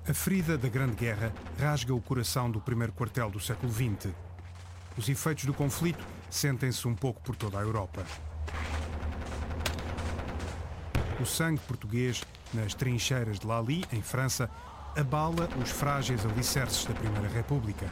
A ferida da Grande Guerra rasga o coração do primeiro quartel do século XX. Os efeitos do conflito sentem-se um pouco por toda a Europa. O sangue português nas trincheiras de Lally, em França, abala os frágeis alicerces da Primeira República.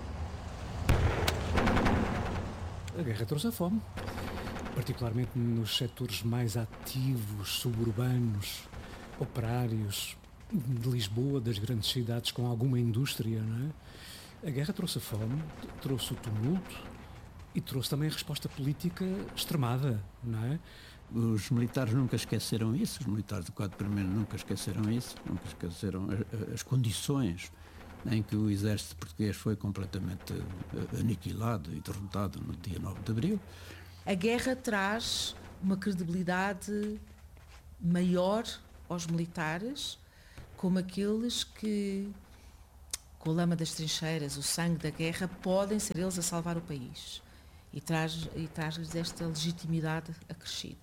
A guerra trouxe a fome, particularmente nos setores mais ativos, suburbanos, operários, de Lisboa, das grandes cidades com alguma indústria, não é? A guerra trouxe a fome, trouxe o tumulto e trouxe também a resposta política extremada, não é? Os militares nunca esqueceram isso, os militares do 4º nunca esqueceram isso, nunca esqueceram as condições em que o exército português foi completamente aniquilado e derrotado no dia 9 de Abril. A guerra traz uma credibilidade maior aos militares, como aqueles que, com a lama das trincheiras, o sangue da guerra, podem ser eles a salvar o país. E traz-lhes esta legitimidade acrescida.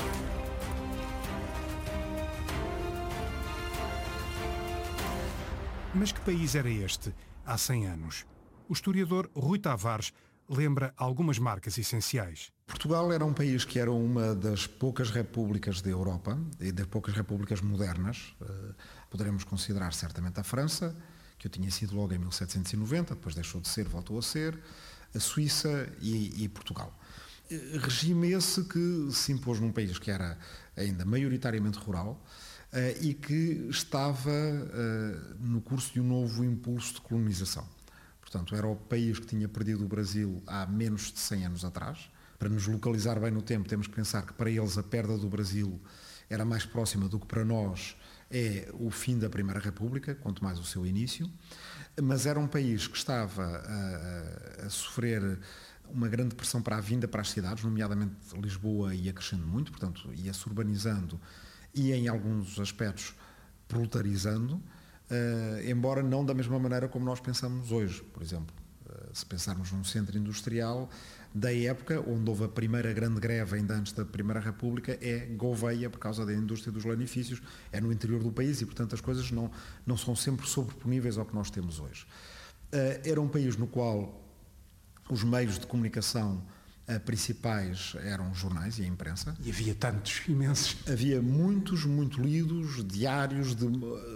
Mas que país era este há 100 anos? O historiador Rui Tavares lembra algumas marcas essenciais. Portugal era um país que era uma das poucas repúblicas da Europa e das poucas repúblicas modernas. Poderemos considerar certamente a França, que eu tinha sido logo em 1790, depois deixou de ser, voltou a ser, a Suíça e Portugal. Regime esse que se impôs num país que era ainda maioritariamente rural e que estava no curso de um novo impulso de colonização. Portanto, era o país que tinha perdido o Brasil há menos de 100 anos atrás. Para nos localizar bem no tempo, temos que pensar que para eles a perda do Brasil era mais próxima do que para nós é o fim da Primeira República, quanto mais o seu início. Mas era um país que estava a sofrer uma grande pressão para a vinda para as cidades, nomeadamente Lisboa ia crescendo muito, portanto ia-se urbanizando e em alguns aspectos proletarizando, embora não da mesma maneira como nós pensamos hoje. Por exemplo, se pensarmos num centro industrial da época, onde houve a primeira grande greve ainda antes da Primeira República, é Gouveia, por causa da indústria dos lanifícios, é no interior do país e, portanto, as coisas não são sempre sobreponíveis ao que nós temos hoje. Era um país no qual os meios de comunicação principais eram os jornais e a imprensa. E havia tantos, imensos. Havia muitos, muito lidos, diários de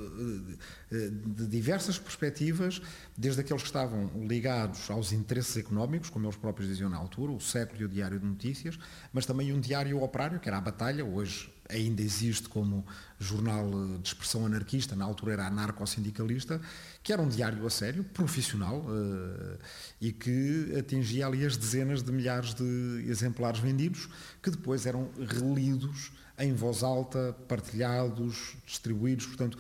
diversas perspectivas, desde aqueles que estavam ligados aos interesses económicos, como eles próprios diziam na altura, o Século e o Diário de Notícias, mas também um diário operário, que era a Batalha, hoje ainda existe como jornal de expressão anarquista, na altura era anarco-sindicalista, que era um diário a sério, profissional, e que atingia ali as dezenas de milhares de exemplares vendidos, que depois eram relidos em voz alta, partilhados, distribuídos. Portanto,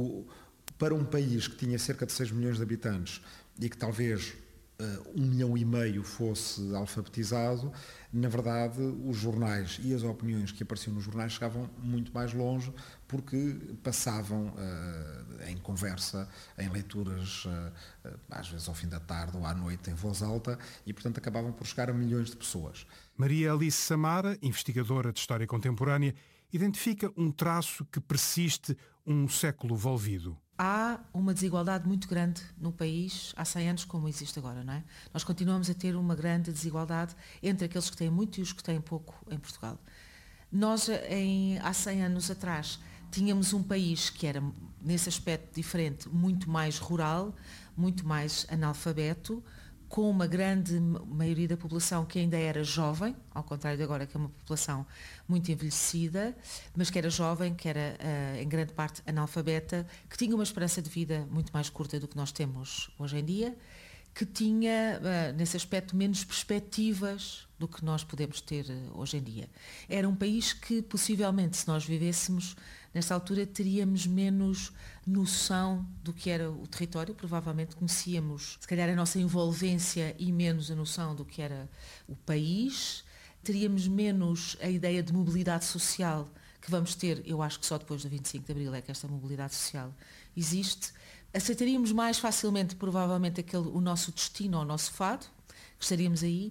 para um país que tinha cerca de 6 milhões de habitantes e que talvez 1,5 milhão fosse alfabetizado, na verdade os jornais e as opiniões que apareciam nos jornais chegavam muito mais longe, porque passavam em conversa, em leituras, às vezes ao fim da tarde ou à noite em voz alta, e portanto acabavam por chegar a milhões de pessoas. Maria Alice Samara, investigadora de História Contemporânea, identifica um traço que persiste um século volvido. Há uma desigualdade muito grande no país há 100 anos como existe agora, não é? Nós continuamos a ter uma grande desigualdade entre aqueles que têm muito e os que têm pouco em Portugal. Nós, há 100 anos atrás, tínhamos um país que era, nesse aspecto diferente, muito mais rural, muito mais analfabeto, com uma grande maioria da população que ainda era jovem, ao contrário de agora, que é uma população muito envelhecida, mas que era jovem, que era em grande parte analfabeta, que tinha uma esperança de vida muito mais curta do que nós temos hoje em dia, que tinha, nesse aspecto, menos perspectivas do que nós podemos ter hoje em dia. Era um país que, possivelmente, se nós vivêssemos nesta altura, teríamos menos noção do que era o território, provavelmente conhecíamos, se calhar, a nossa envolvência e menos a noção do que era o país, teríamos menos a ideia de mobilidade social que vamos ter, eu acho que só depois do 25 de Abril é que esta mobilidade social existe. Aceitaríamos mais facilmente, provavelmente, o nosso destino, o nosso fado, que estaríamos aí,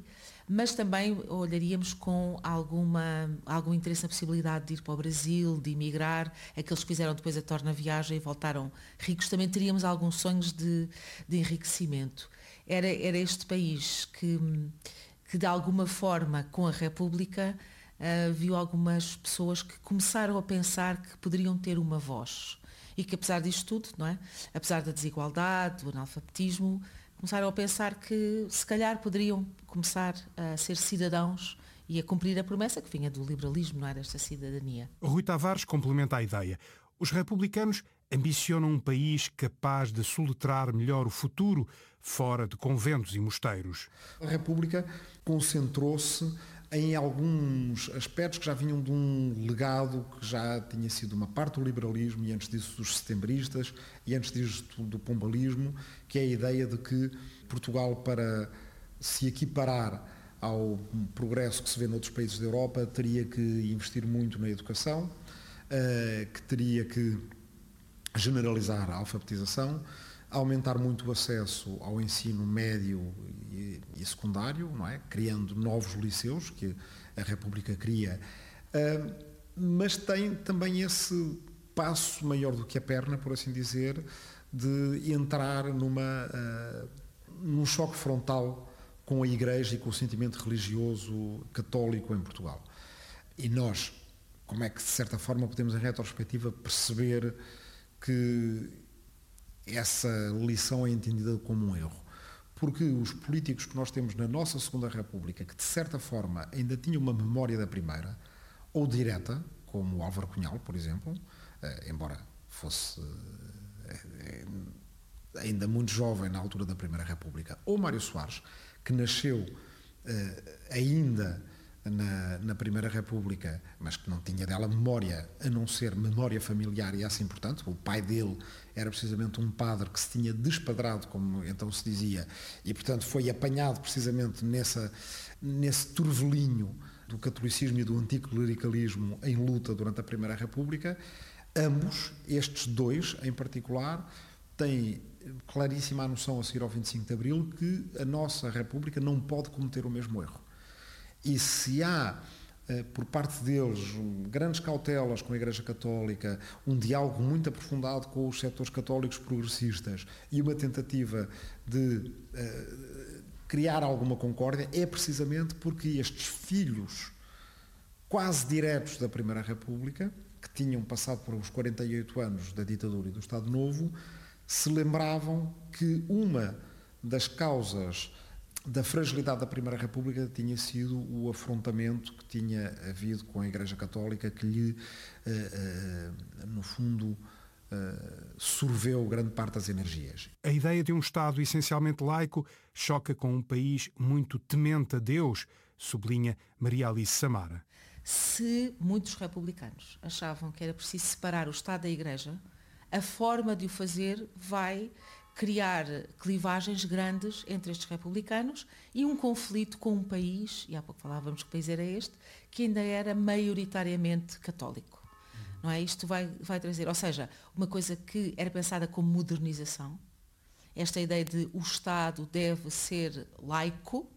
mas também olharíamos com algum interesse na possibilidade de ir para o Brasil, de emigrar. Aqueles que fizeram depois a torna-viagem e voltaram ricos, também teríamos alguns sonhos de enriquecimento. Era este país que de alguma forma, com a República, viu algumas pessoas que começaram a pensar que poderiam ter uma voz e que, apesar disto tudo, não é? Apesar da desigualdade, do analfabetismo, começaram a pensar que se calhar poderiam começar a ser cidadãos e a cumprir a promessa que vinha do liberalismo, não é? Desta cidadania. Rui Tavares complementa a ideia. Os republicanos ambicionam um país capaz de soletrar melhor o futuro, fora de conventos e mosteiros. A República concentrou-se em alguns aspectos que já vinham de um legado que já tinha sido uma parte do liberalismo e antes disso dos setembristas e antes disso do pombalismo, que é a ideia de que Portugal, para se equiparar ao progresso que se vê noutros países da Europa, teria que investir muito na educação, que teria que generalizar a alfabetização, aumentar muito o acesso ao ensino médio e secundário, não é? Criando novos liceus, que a República cria, mas tem também esse passo maior do que a perna, por assim dizer, de entrar num choque frontal com a Igreja e com o sentimento religioso católico em Portugal. E nós, como é que, de certa forma, podemos, em retrospectiva, perceber que essa lição é entendida como um erro? Porque os políticos que nós temos na nossa Segunda República, que de certa forma ainda tinham uma memória da primeira, ou direta, como o Álvaro Cunhal, por exemplo, embora fosse ainda muito jovem na altura da Primeira República, ou Mário Soares, que nasceu ainda na Primeira República, mas que não tinha dela memória, a não ser memória familiar, e assim, portanto, o pai dele era precisamente um padre que se tinha despadrado, como então se dizia, e, portanto, foi apanhado precisamente nesse turvelinho do catolicismo e do anticlericalismo em luta durante a Primeira República. Ambos, estes dois em particular, têm claríssima a noção a seguir ao 25 de Abril que a nossa República não pode cometer o mesmo erro. E se há, por parte deles, grandes cautelas com a Igreja Católica, um diálogo muito aprofundado com os setores católicos progressistas e uma tentativa de criar alguma concórdia, é precisamente porque estes filhos quase diretos da Primeira República, que tinham passado por os 48 anos da ditadura e do Estado Novo, se lembravam que uma das causas da fragilidade da Primeira República tinha sido o afrontamento que tinha havido com a Igreja Católica, que lhe, no fundo, sorveu grande parte das energias. A ideia de um Estado essencialmente laico choca com um país muito temente a Deus, sublinha Maria Alice Samara. Se muitos republicanos achavam que era preciso separar o Estado da Igreja, a forma de o fazer vai criar clivagens grandes entre estes republicanos e um conflito com um país, e há pouco falávamos que país era este, que ainda era maioritariamente católico. Não é? Isto vai trazer, ou seja, uma coisa que era pensada como modernização, esta ideia de o Estado deve ser laico,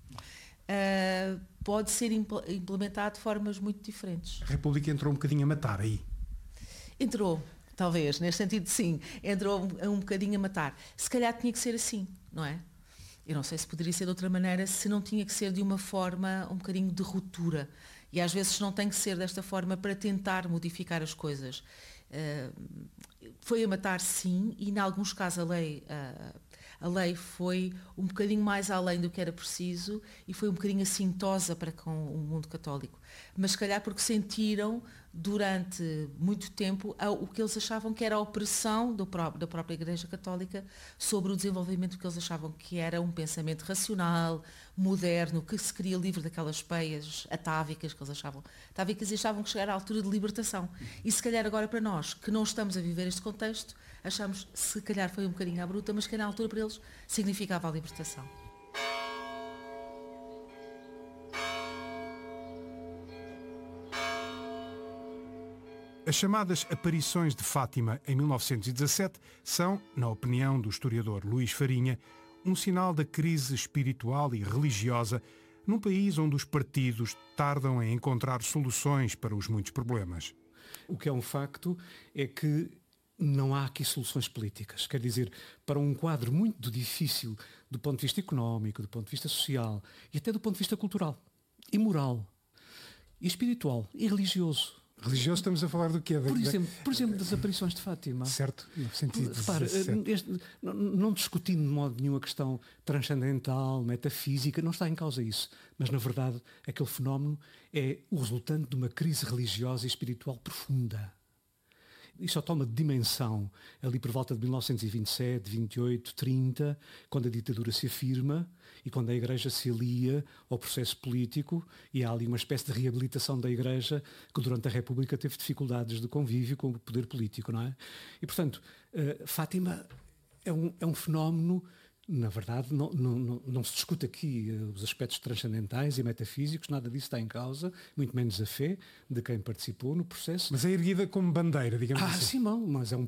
pode ser implementado de formas muito diferentes. A República entrou um bocadinho a matar aí. Entrou. Talvez, neste sentido, sim, entrou um bocadinho a matar. Se calhar tinha que ser assim, não é? Eu não sei se poderia ser de outra maneira, se não tinha que ser de uma forma um bocadinho de ruptura. E às vezes não tem que ser desta forma para tentar modificar as coisas. Foi a matar, sim, e em alguns casos a lei foi um bocadinho mais além do que era preciso e foi um bocadinho assintosa para com o mundo católico. Mas se calhar porque sentiram durante muito tempo o que eles achavam que era a opressão da própria Igreja Católica sobre o desenvolvimento que eles achavam que era um pensamento racional, moderno, que se queria livre daquelas peias atávicas que eles achavam. Atávicas e achavam que chegara à altura de libertação. E se calhar agora para nós, que não estamos a viver este contexto, achamos se calhar foi um bocadinho à bruta, mas que na altura para eles significava a libertação. As chamadas aparições de Fátima em 1917 são, na opinião do historiador Luís Farinha, um sinal da crise espiritual e religiosa num país onde os partidos tardam em encontrar soluções para os muitos problemas. O que é um facto é que não há aqui soluções políticas. Quer dizer, para um quadro muito difícil do ponto de vista económico, do ponto de vista social e até do ponto de vista cultural e moral e espiritual e religioso. Religioso, estamos a falar do quê? Por exemplo, das aparições de Fátima. Certo, no sentido repara, não discutindo de modo nenhum a questão transcendental, metafísica, não está em causa isso. Mas, na verdade, aquele fenómeno é o resultante de uma crise religiosa e espiritual profunda. Isso só toma dimensão ali por volta de 1927, 28, 30, quando a ditadura se afirma e quando a Igreja se alia ao processo político e há ali uma espécie de reabilitação da Igreja que durante a República teve dificuldades de convívio com o poder político, não é? E, portanto, Fátima é um fenómeno. Na verdade, não se discute aqui os aspectos transcendentais e metafísicos, nada disso está em causa, muito menos a fé de quem participou no processo. Mas é erguida como bandeira, digamos assim. Sim, não, mas é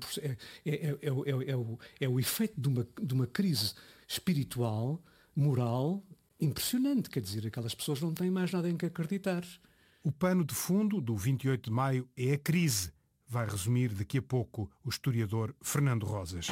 o efeito de uma crise espiritual, moral, impressionante. Quer dizer, aquelas pessoas não têm mais nada em que acreditar. O pano de fundo do 28 de maio é a crise, vai resumir daqui a pouco o historiador Fernando Rosas.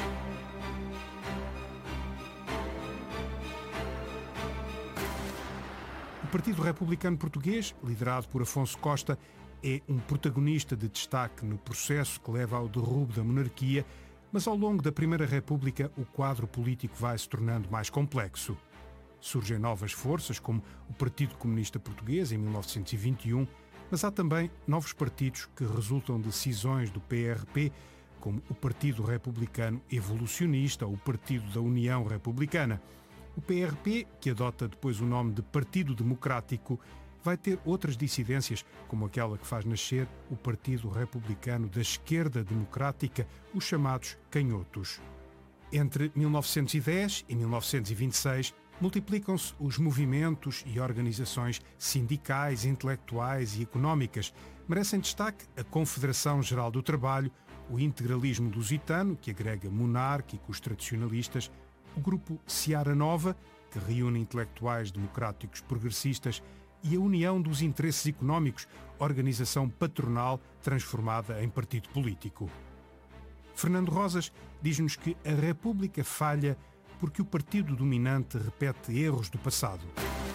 O Partido Republicano Português, liderado por Afonso Costa, é um protagonista de destaque no processo que leva ao derrubo da monarquia, mas ao longo da Primeira República o quadro político vai se tornando mais complexo. Surgem novas forças, como o Partido Comunista Português, em 1921, mas há também novos partidos que resultam de cisões do PRP, como o Partido Republicano Evolucionista ou o Partido da União Republicana. O PRP, que adota depois o nome de Partido Democrático, vai ter outras dissidências, como aquela que faz nascer o Partido Republicano da Esquerda Democrática, os chamados canhotos. Entre 1910 e 1926, multiplicam-se os movimentos e organizações sindicais, intelectuais e económicas. Merecem destaque a Confederação Geral do Trabalho, o integralismo lusitano, que agrega monárquicos tradicionalistas, o grupo Seara Nova, que reúne intelectuais democráticos progressistas, e a União dos Interesses Económicos, organização patronal transformada em partido político. Fernando Rosas diz-nos que a República falha porque o partido dominante repete erros do passado.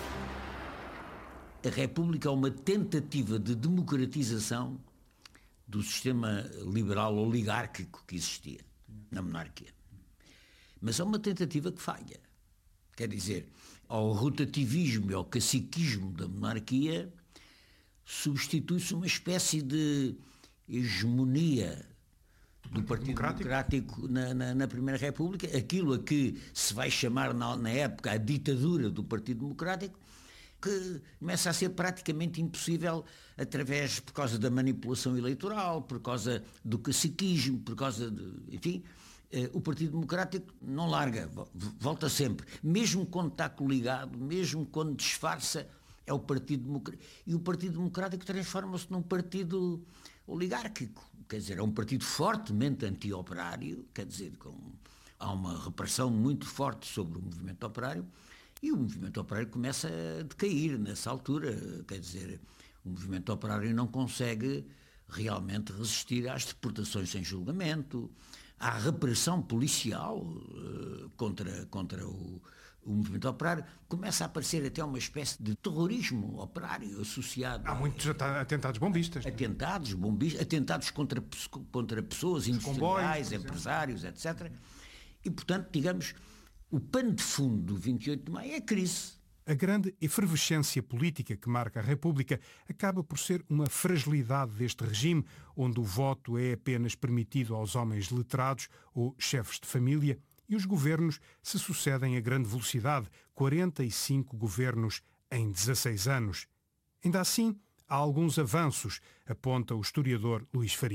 A República é uma tentativa de democratização do sistema liberal oligárquico que existia na monarquia. Mas é uma tentativa que falha. Quer dizer, ao rotativismo e ao caciquismo da monarquia substitui-se uma espécie de hegemonia do Partido Democrático na Primeira República, aquilo a que se vai chamar na época a ditadura do Partido Democrático, que começa a ser praticamente impossível por causa da manipulação eleitoral, por causa do caciquismo, por causa de, enfim. O Partido Democrático não larga, volta sempre. Mesmo quando está coligado, mesmo quando disfarça, é o Partido Democrático. E o Partido Democrático transforma-se num partido oligárquico. Quer dizer, é um partido fortemente anti-operário, quer dizer, há uma repressão muito forte sobre o movimento operário, e o movimento operário começa a decair nessa altura. Quer dizer, o movimento operário não consegue realmente resistir às deportações sem julgamento, à repressão policial contra o movimento operário. Começa a aparecer até uma espécie de terrorismo operário associado. Há muitos atentados bombistas. Atentados bombistas, atentados contra pessoas industriais, empresários, etc. E, portanto, digamos, o pano de fundo do 28 de maio é a crise. A grande efervescência política que marca a República acaba por ser uma fragilidade deste regime, onde o voto é apenas permitido aos homens letrados ou chefes de família, e os governos se sucedem a grande velocidade, 45 governos em 16 anos. Ainda assim, há alguns avanços, aponta o historiador Luís Farinha.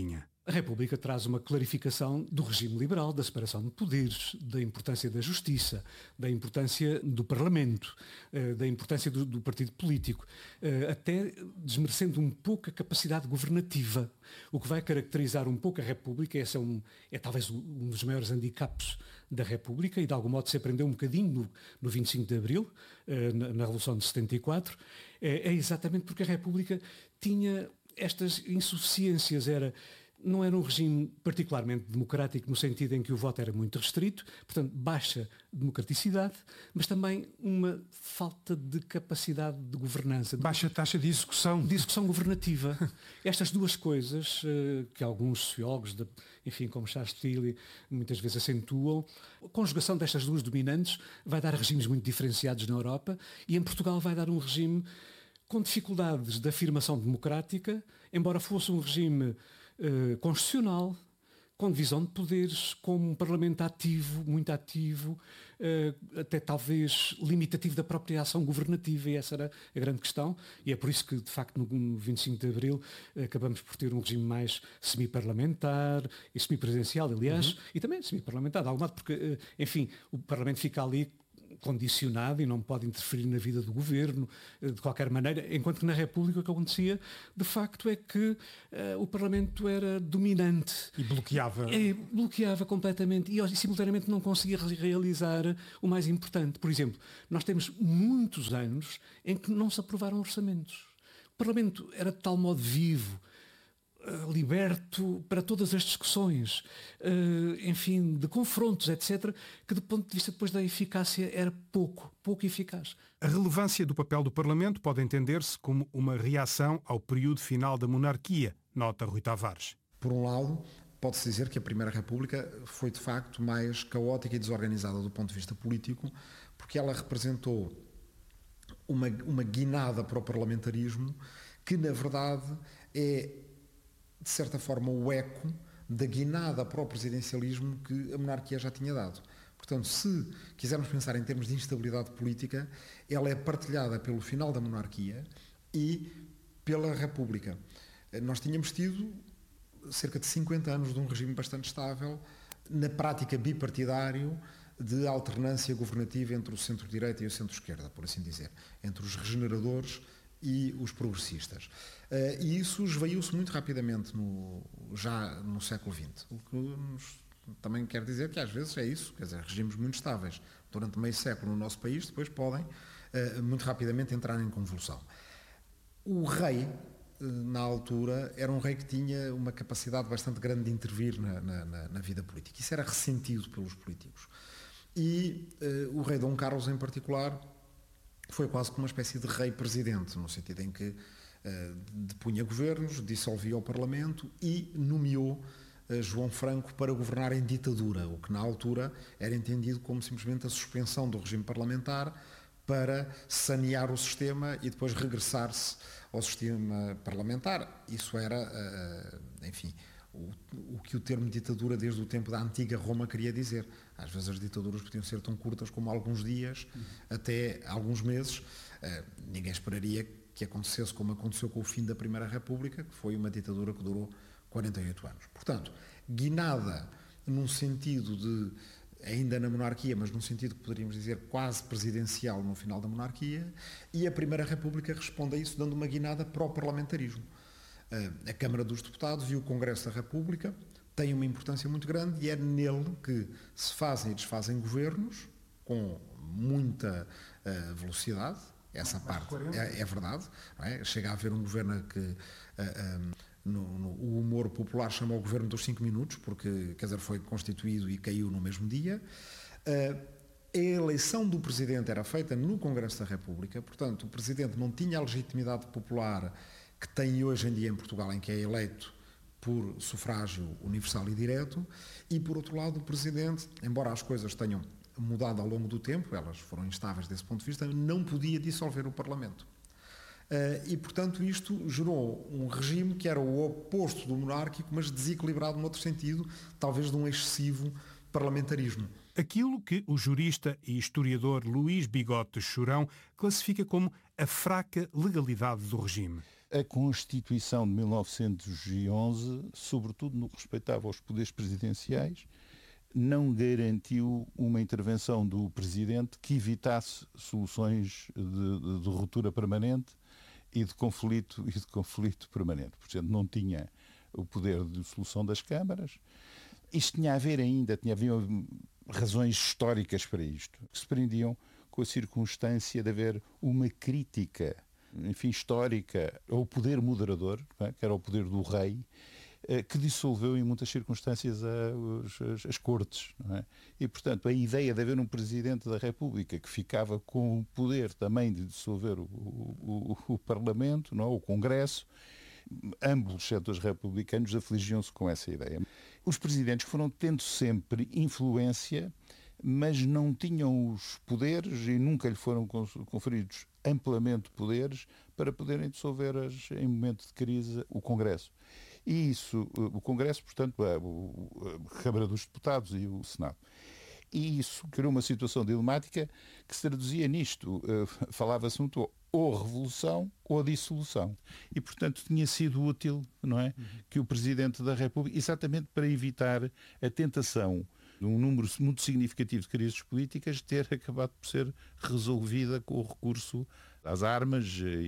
A República traz uma clarificação do regime liberal, da separação de poderes, da importância da justiça, da importância do Parlamento, da importância do partido político, até desmerecendo um pouco a capacidade governativa. O que vai caracterizar um pouco a República, esse é talvez um dos maiores handicaps da República, e de algum modo se aprendeu um bocadinho no 25 de Abril, na Revolução de 74, é exatamente porque a República tinha estas insuficiências, não era um regime particularmente democrático no sentido em que o voto era muito restrito, portanto baixa democraticidade, mas também uma falta de capacidade de governança. Baixa taxa de execução. De execução governativa. Estas duas coisas que alguns sociólogos, enfim, como Charles Tilly, muitas vezes acentuam, a conjugação destas duas dominantes vai dar regimes muito diferenciados na Europa, e em Portugal vai dar um regime com dificuldades de afirmação democrática, embora fosse um regime constitucional, com divisão de poderes, com um parlamento ativo, muito ativo, até talvez limitativo da própria ação governativa, e essa era a grande questão, e é por isso que, de facto, no 25 de Abril acabamos por ter um regime mais semi-parlamentar e semi-presidencial, aliás, e também semi-parlamentar, de algum modo, porque, enfim, o Parlamento fica ali condicionado e não pode interferir na vida do governo de qualquer maneira, enquanto que na República o que acontecia de facto é que o Parlamento era dominante. E bloqueava. Bloqueava completamente e simultaneamente não conseguia realizar o mais importante. Por exemplo, nós temos muitos anos em que não se aprovaram orçamentos. O Parlamento era de tal modo vivo, liberto para todas as discussões, enfim, de confrontos, etc., que do ponto de vista depois da eficácia era pouco eficaz. A relevância do papel do Parlamento pode entender-se como uma reação ao período final da monarquia, nota Rui Tavares. Por um lado, pode-se dizer que a Primeira República foi de facto mais caótica e desorganizada do ponto de vista político, porque ela representou uma guinada para o parlamentarismo que, na verdade, é de certa forma o eco da guinada para o presidencialismo que a monarquia já tinha dado. Portanto, se quisermos pensar em termos de instabilidade política, ela é partilhada pelo final da monarquia e pela República. Nós tínhamos tido cerca de 50 anos de um regime bastante estável, na prática bipartidário, de alternância governativa entre o centro-direita e o centro-esquerda, por assim dizer, entre os regeneradores e os progressistas. E isso esvaiu-se muito rapidamente já no século XX, o que também quer dizer que às vezes é isso, quer dizer, regimes muito estáveis durante meio século no nosso país depois podem muito rapidamente entrar em convulsão. O rei, na altura, era um rei que tinha uma capacidade bastante grande de intervir na vida política. Isso era ressentido pelos políticos. E o rei Dom Carlos, em particular, foi quase como uma espécie de rei-presidente, no sentido em que depunha governos, dissolvia o Parlamento e nomeou João Franco para governar em ditadura, o que na altura era entendido como simplesmente a suspensão do regime parlamentar para sanear o sistema e depois regressar-se ao sistema parlamentar. Isso era, enfim, o que o termo ditadura desde o tempo da antiga Roma queria dizer. Às vezes as ditaduras podiam ser tão curtas como alguns dias, até alguns meses. Ninguém esperaria que acontecesse como aconteceu com o fim da Primeira República, que foi uma ditadura que durou 48 anos. Portanto, guinada num sentido de, ainda na monarquia, mas num sentido que poderíamos dizer quase presidencial no final da monarquia, e a Primeira República responde a isso dando uma guinada para o parlamentarismo. A Câmara dos Deputados e o Congresso da República têm uma importância muito grande e é nele que se fazem e desfazem governos com muita velocidade. Essa parte é verdade. Não é? Chega a haver um governo que o humor popular chama o governo dos 5 minutos, porque, quer dizer, foi constituído e caiu no mesmo dia. A eleição do Presidente era feita no Congresso da República, portanto, o Presidente não tinha a legitimidade popular que tem hoje em dia em Portugal, em que é eleito por sufrágio universal e direto, e, por outro lado, o Presidente, embora as coisas tenham mudado ao longo do tempo, elas foram instáveis desse ponto de vista, não podia dissolver o Parlamento. E, portanto, isto gerou um regime que era o oposto do monárquico, mas desequilibrado noutro sentido, talvez de um excessivo parlamentarismo. Aquilo que o jurista e historiador Luís Bigote Churão classifica como a fraca legalidade do regime. a Constituição de 1911, sobretudo no que respeitava aos poderes presidenciais, não garantiu uma intervenção do Presidente que evitasse soluções de ruptura permanente e de conflito permanente. Portanto, não tinha o poder de solução das câmaras. Isto tinha havia razões históricas para isto, que se prendiam com a circunstância de haver uma crítica, enfim, histórica ao poder moderador, que era o poder do rei, que dissolveu em muitas circunstâncias as cortes. Não é? E, portanto, a ideia de haver um Presidente da República que ficava com o poder também de dissolver o Parlamento, não é? O Congresso, ambos os setores republicanos afligiam-se com essa ideia. Os presidentes foram tendo sempre influência, mas não tinham os poderes e nunca lhe foram conferidos amplamente poderes para poderem dissolver, em momento de crise, o Congresso. E isso, o Congresso, portanto, a Câmara dos Deputados e o Senado. E isso criou uma situação dilemática que se traduzia nisto. Falava-se muito ou revolução ou dissolução. E, portanto, tinha sido útil, não é, que o Presidente da República, exatamente para evitar a tentação de um número muito significativo de crises políticas, ter acabado por ser resolvida com o recurso às armas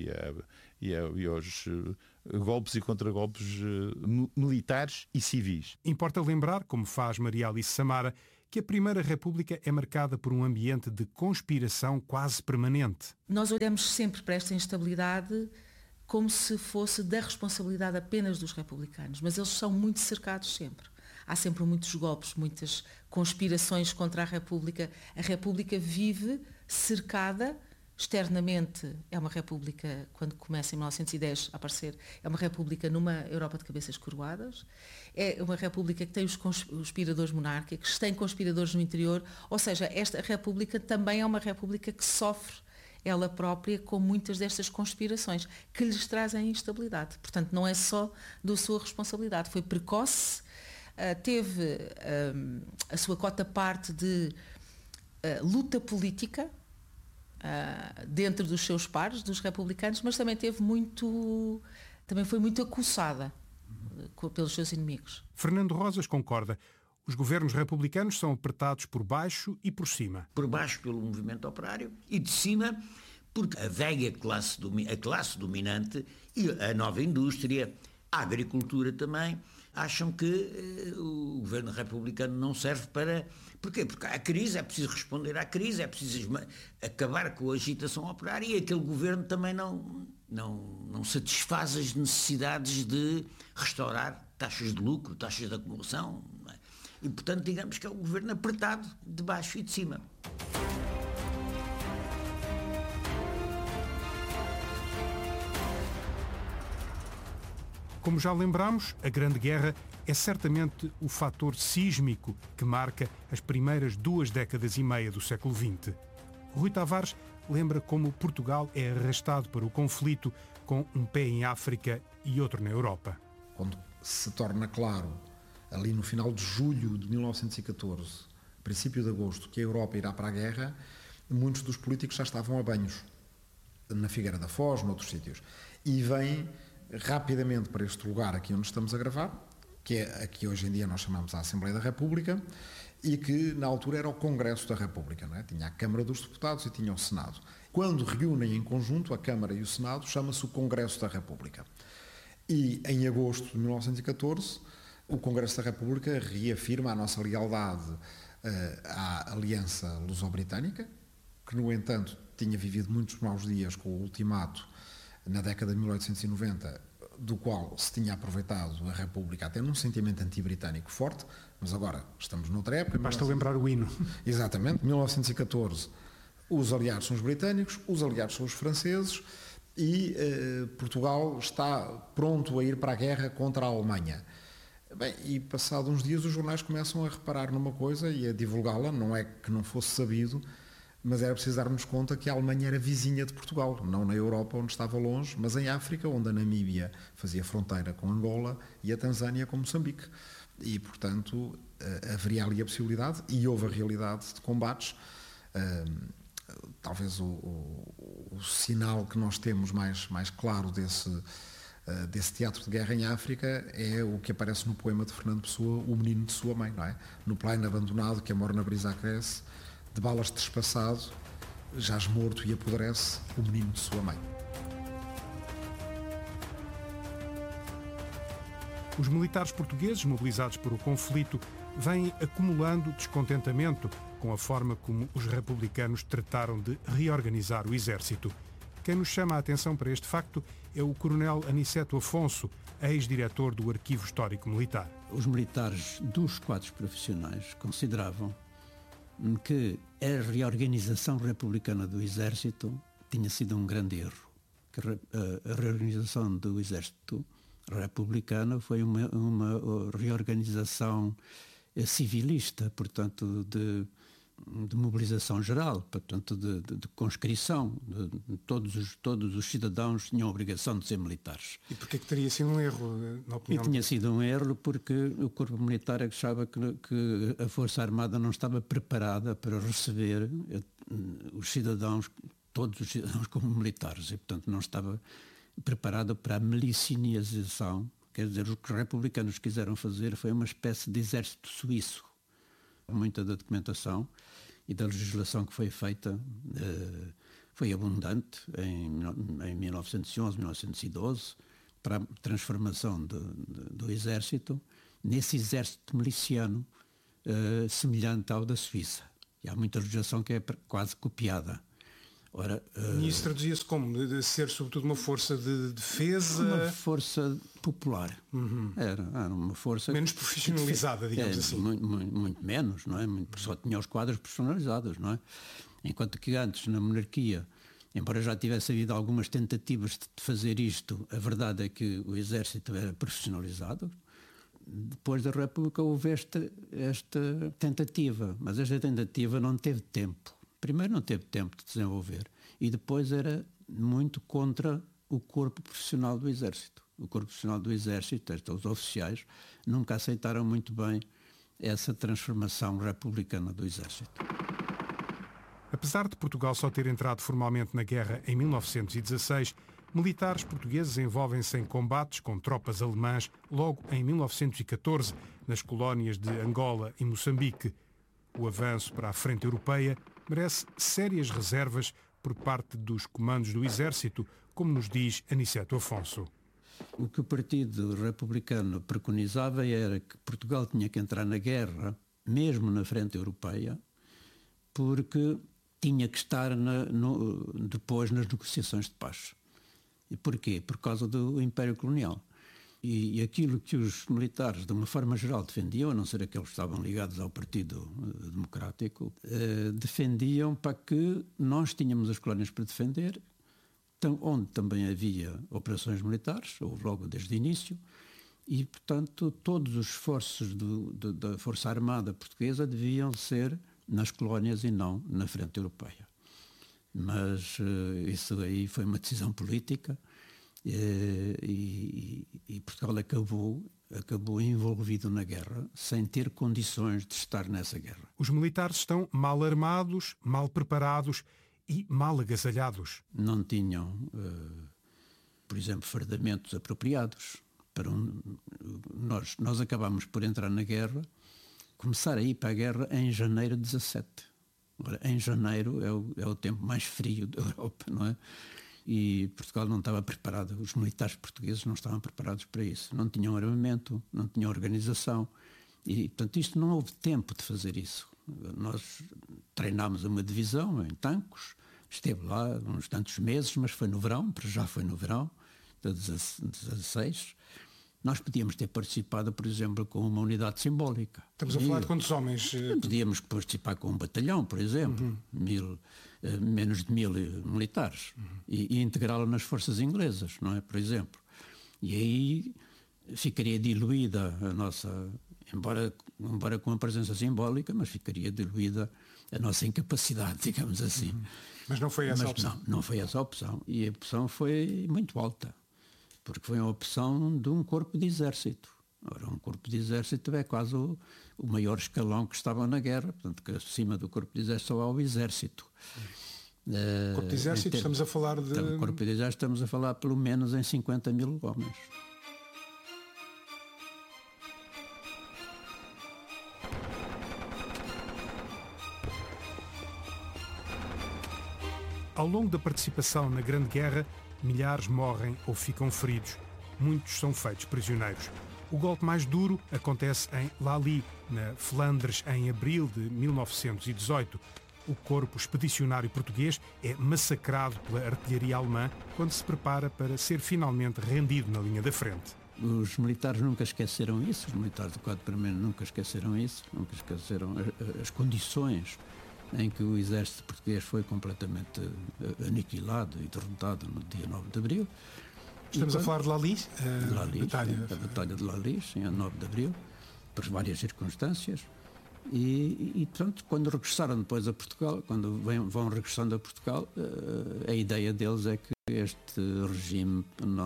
e aos golpes e contragolpes militares e civis. Importa lembrar, como faz Maria Alice Samara, que a Primeira República é marcada por um ambiente de conspiração quase permanente. Nós olhamos sempre para esta instabilidade como se fosse da responsabilidade apenas dos republicanos, mas eles são muito cercados sempre. Há sempre muitos golpes, muitas conspirações contra a República. A República vive cercada. Externamente é uma república, quando começa em 1910 a aparecer, é uma república numa Europa de cabeças coroadas, é uma república que tem os conspiradores monárquicos, tem conspiradores no interior, ou seja, esta república também é uma república que sofre ela própria com muitas destas conspirações, que lhes trazem instabilidade. Portanto, não é só da sua responsabilidade, foi precoce, teve a sua cota parte de luta política, dentro dos seus pares, dos republicanos, mas também foi muito acossada pelos seus inimigos. Fernando Rosas concorda. Os governos republicanos são apertados por baixo e por cima. Por baixo pelo movimento operário e de cima porque a velha classe dominante e a nova indústria, a agricultura também, acham que o governo republicano não serve para... Porquê? Porque há crise, é preciso responder à crise, é preciso acabar com a agitação operária e aquele governo também não satisfaz as necessidades de restaurar taxas de lucro, taxas de acumulação. Não é? E, portanto, digamos que é um governo apertado de baixo e de cima. Como já lembramos, a Grande Guerra é certamente o fator sísmico que marca as primeiras 2 décadas e meia do século XX. Rui Tavares lembra como Portugal é arrastado para o conflito com um pé em África e outro na Europa. Quando se torna claro, ali no final de julho de 1914, princípio de agosto, que a Europa irá para a guerra, muitos dos políticos já estavam a banhos, na Figueira da Foz, noutros sítios. E vêm rapidamente para este lugar aqui onde estamos a gravar, que é aqui hoje em dia nós chamamos a Assembleia da República, e que na altura era o Congresso da República, não é? Tinha a Câmara dos Deputados e tinha o Senado. Quando reúnem em conjunto a Câmara e o Senado, chama-se o Congresso da República. E em agosto de 1914, o Congresso da República reafirma a nossa lealdade à Aliança Luso-Britânica, que no entanto tinha vivido muitos maus dias com o ultimato na década de 1890, do qual se tinha aproveitado a República até num sentimento anti-britânico forte, mas agora estamos noutra época. Basta lembrar o hino. Exatamente, 1914, os aliados são os britânicos, os aliados são os franceses e Portugal está pronto a ir para a guerra contra a Alemanha. Bem, e passados uns dias os jornais começam a reparar numa coisa e a divulgá-la, não é que não fosse sabido, mas era preciso darmos conta que a Alemanha era vizinha de Portugal, não na Europa, onde estava longe, mas em África, onde a Namíbia fazia fronteira com Angola e a Tanzânia com Moçambique. E, portanto, haveria ali a possibilidade, e houve a realidade de combates. Talvez o sinal que nós temos mais claro desse teatro de guerra em África é o que aparece no poema de Fernando Pessoa, O Menino de Sua Mãe, não é? No plaino abandonado, que a morna brisa acresce, de balas trespassado, jaz morto e apodrece o menino de sua mãe. Os militares portugueses, mobilizados por o conflito, vêm acumulando descontentamento com a forma como os republicanos trataram de reorganizar o exército. Quem nos chama a atenção para este facto é o coronel Aniceto Afonso, ex-diretor do Arquivo Histórico Militar. Os militares dos quadros profissionais consideravam que a reorganização republicana do exército tinha sido um grande erro. Que a reorganização do exército republicano foi uma reorganização civilista, portanto, de mobilização geral, portanto, de conscrição. Todos os cidadãos tinham a obrigação de ser militares. E porquê que teria sido um erro, na opinião? E tinha sido um erro porque o corpo militar achava que a Força Armada não estava preparada para receber os cidadãos, todos os cidadãos como militares, e portanto não estava preparado para a milicinização. Quer dizer, o que os republicanos quiseram fazer foi uma espécie de exército suíço. Muita da documentação e da legislação que foi feita foi abundante em 1911, 1912, para a transformação do exército nesse exército miliciano semelhante ao da Suíça. E há muita legislação que é quase copiada. Ora, e isso traduzia-se como? De ser sobretudo uma força de defesa? Uma força popular. Uhum. Era uma força... menos profissionalizada, digamos assim. Muito menos, não é? Só tinha os quadros profissionalizados, não é? Enquanto que antes, na monarquia, embora já tivesse havido algumas tentativas de fazer isto, a verdade é que o exército era profissionalizado. Depois da República houve esta tentativa, mas esta tentativa não teve tempo. Primeiro não teve tempo de desenvolver e depois era muito contra o corpo profissional do Exército. O corpo profissional do Exército, os oficiais, nunca aceitaram muito bem essa transformação republicana do Exército. Apesar de Portugal só ter entrado formalmente na guerra em 1916, militares portugueses envolvem-se em combates com tropas alemãs logo em 1914, nas colónias de Angola e Moçambique. O avanço para a frente europeia merece sérias reservas por parte dos comandos do Exército, como nos diz Aniceto Afonso. O que o Partido Republicano preconizava era que Portugal tinha que entrar na guerra, mesmo na frente europeia, porque tinha que estar depois nas negociações de paz. E porquê? Por causa do Império Colonial. E aquilo que os militares, de uma forma geral, defendiam, a não ser aqueles que estavam ligados ao Partido Democrático, defendiam para que nós tínhamos as colónias para defender, onde também havia operações militares, ou logo desde o início, e, portanto, todos os esforços da Força Armada Portuguesa deviam ser nas colónias e não na frente europeia. Mas isso aí foi uma decisão política, e Portugal acabou envolvido na guerra sem ter condições de estar nessa guerra. Os militares estão mal armados, mal preparados e mal agasalhados. Não tinham, por exemplo, fardamentos apropriados. Nós acabámos por entrar na guerra, começar a ir para a guerra em janeiro de 17. Agora, em janeiro é o tempo mais frio da Europa, não é? E Portugal não estava preparado, os militares portugueses não estavam preparados para isso. Não tinham armamento, não tinham organização. E, portanto, não houve tempo de fazer isso. Nós treinámos uma divisão em Tancos, esteve lá uns tantos meses, mas foi no verão, já foi no verão, de 16. Nós podíamos ter participado, por exemplo, com uma unidade simbólica. Estamos a falar de quantos homens? Podíamos participar com um batalhão, por exemplo, menos de 1000 militares, e integrá-lo nas forças inglesas, não é? Por exemplo. E aí ficaria diluída a nossa, embora com a presença simbólica, mas ficaria diluída a nossa incapacidade, digamos assim. Mas não foi essa a opção? Não foi essa a opção. E a opção foi muito alta, porque foi a opção de um corpo de exército. Ora, um corpo de exército é quase o maior escalão que estava na guerra, portanto, que acima do corpo de exército só há o exército. Corpo de Exército, estamos a falar de... O Corpo de Exército estamos a falar pelo menos em 50 mil homens. Ao longo da participação na Grande Guerra, milhares morrem ou ficam feridos. Muitos são feitos prisioneiros. O golpe mais duro acontece em Lally, na Flandres, em abril de 1918. O corpo expedicionário português é massacrado pela artilharia alemã quando se prepara para ser finalmente rendido na linha da frente. Os militares nunca esqueceram isso, os militares do 4º nunca esqueceram isso, nunca esqueceram as condições em que o exército português foi completamente aniquilado e derrotado no dia 9 de abril. Estamos a falar de Lally? A Batalha de Lally, sim, a 9 de abril, por várias circunstâncias. E portanto, quando regressaram depois a Portugal, quando vão regressando a Portugal, a ideia deles é que este regime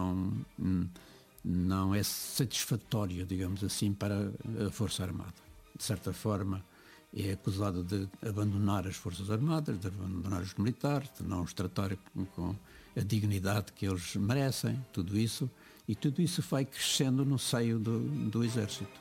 não é satisfatório, digamos assim, para a Força Armada. De certa forma, é acusado de abandonar as Forças Armadas, de abandonar os militares, de não os tratar com a dignidade que eles merecem, tudo isso, e tudo isso vai crescendo no seio do Exército.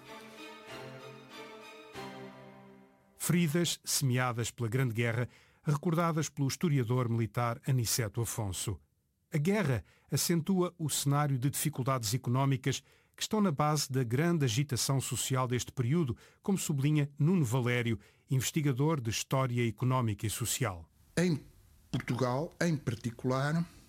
Feridas semeadas pela Grande Guerra, recordadas pelo historiador militar Aniceto Afonso. A guerra acentua o cenário de dificuldades económicas que estão na base da grande agitação social deste período, como sublinha Nuno Valério, investigador de História Económica e Social. Em Portugal, em particular,